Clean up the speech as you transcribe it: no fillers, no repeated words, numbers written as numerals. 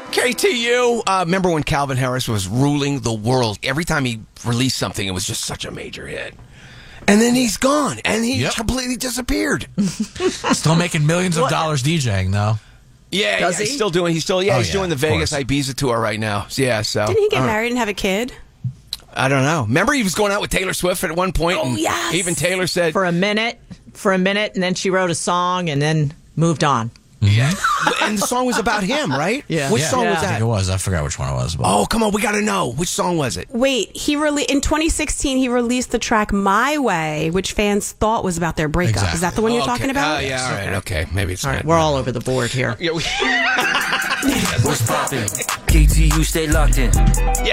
KTU. Remember when Calvin Harris was ruling the world? Every time he released something, it was just such a major hit. And then he's gone, and he completely disappeared. Still making millions of dollars DJing, though. Yeah, he's still doing. He's doing the Vegas Ibiza tour right now. Yeah, so didn't he get married and have a kid? I don't know. Remember, he was going out with Taylor Swift at one point. Oh, yes. Even Taylor said for a minute, and then she wrote a song and then moved on. Yeah, and the song was about him, right? Yeah. Which song was I that? think it was. I forgot which one it was. But. Oh, come on, we got to know. Which song was it? Wait, in 2016 he released the track "My Way," which fans thought was about their breakup. Exactly. Is that the one you're talking about? Yeah, all right, okay, maybe it's All not. right, we're all over the board here. Yeah, What's poppin'? KTU, stay locked in.